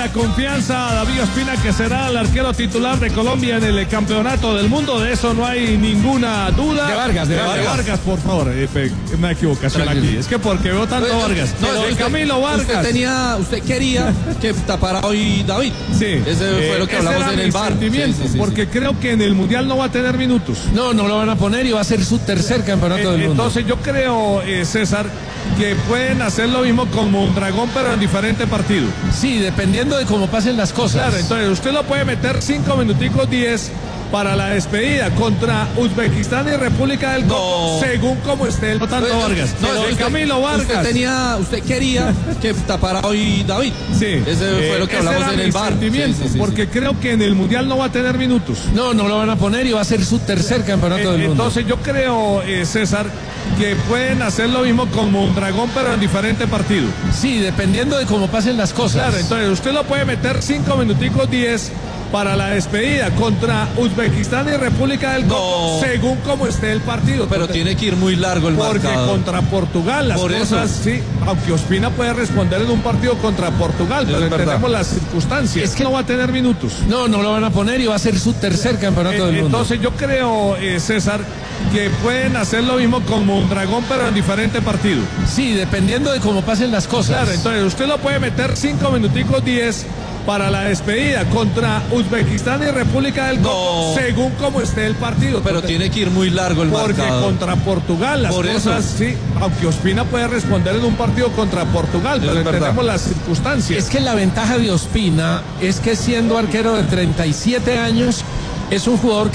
confianza a David Ospina, que será el arquero titular de Colombia en el campeonato del mundo. De eso no hay ninguna duda. De Vargas, por favor. Una equivocación aquí. Es que porque veo tanto Vargas. De Camilo Vargas. Usted quería que tapara hoy David. Sí. Ese fue lo que hablamos en el bar. Porque creo que en el Mundial no va a tener minutos. No lo van a poner y va a ser su tercer campeonato del mundo. Entonces yo creo, César, que pueden hacer lo mismo con Mondragón, pero en diferente partido. Sí, dependiendo de cómo pasen las cosas. Claro, entonces usted lo puede meter 5 minuticos 10 para la despedida contra Uzbekistán y República del Congo, según como esté el tanto Vargas. Camilo Vargas. Usted quería que tapara hoy David. Sí. Ese fue lo que hablamos en el bar. Porque creo que en el Mundial no va a tener minutos. No lo van a poner y va a ser su tercer campeonato del mundo. Entonces yo creo, César, que pueden hacer lo mismo con Mondragón, pero en diferente partido. Sí, dependiendo de cómo pasen las cosas. Claro, entonces usted lo puede meter 5 minuticos 10 para la despedida contra Uzbekistán y República del Congo, según como esté el partido. Pero tiene que ir muy largo el marcador. Porque contra Portugal las cosas, sí, aunque Ospina puede responder en un partido contra Portugal, pero entendemos las circunstancias. Es que no va a tener minutos. No lo van a poner y va a ser su tercer campeonato del mundo. Entonces yo creo, César, que pueden hacer lo mismo con Mondragón, pero en diferente partido. Sí, dependiendo de cómo pasen las cosas. Claro, entonces usted lo puede meter 5 minuticos 10 para la despedida contra Uzbekistán y República del Congo, según como esté el partido. Pero tiene que ir muy largo el marcador. Porque contra Portugal las cosas, sí, aunque Ospina puede responder en un partido contra Portugal, pero entendemos las circunstancias. Es que la ventaja de Ospina es que siendo arquero de 37 años, es un jugador